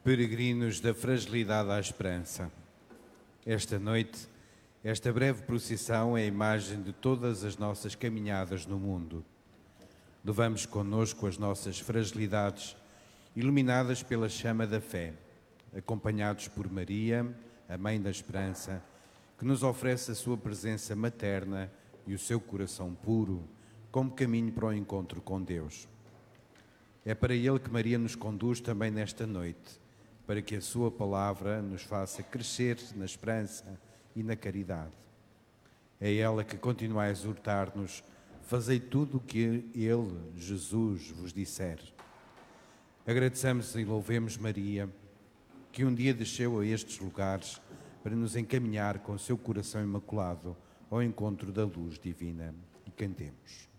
Peregrinos da fragilidade à esperança. Esta noite, esta breve procissão é a imagem de todas as nossas caminhadas no mundo. Levamos connosco as nossas fragilidades, iluminadas pela chama da fé, acompanhados por Maria, a Mãe da Esperança, que nos oferece a sua presença materna e o seu coração puro, como caminho para o encontro com Deus. É para ele que Maria nos conduz também nesta noite, para que a sua palavra nos faça crescer na esperança e na caridade. É ela que continua a exortar-nos: fazei tudo o que ele, Jesus, vos disser. Agradecemos e louvemos Maria, que um dia desceu a estes lugares para nos encaminhar com o seu coração imaculado ao encontro da luz divina. E cantemos.